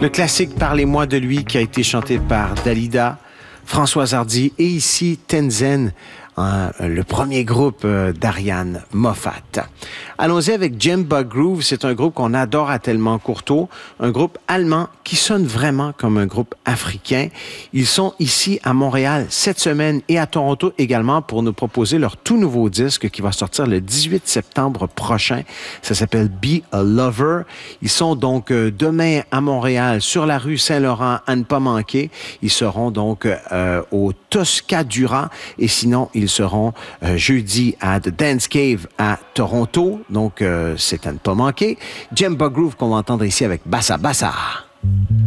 Le classique Parlez-moi de lui qui a été chanté par Dalida, Françoise Hardy et ici Tenzen, le premier groupe d'Ariane Moffat. Allons-y avec Djemba Groove. C'est un groupe qu'on adore à Tellement Courteau, un groupe allemand qui sonne vraiment comme un groupe africain. Ils sont ici à Montréal cette semaine et à Toronto également pour nous proposer leur tout nouveau disque qui va sortir le 18 septembre prochain. Ça s'appelle Be a Lover. Ils sont donc demain à Montréal sur la rue Saint-Laurent à ne pas manquer. Ils seront donc au Toscadura et sinon ils seront jeudi à The Dance Cave à Toronto. Donc c'est à ne pas manquer. Djemba Groove qu'on va entendre ici avec Bassa Bassa.